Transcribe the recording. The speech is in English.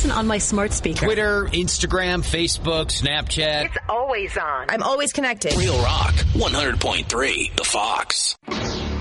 listen on my smart speaker. Twitter, Instagram, Facebook, Snapchat. It's always on. I'm always connected. Real Rock 100.3 The Fox.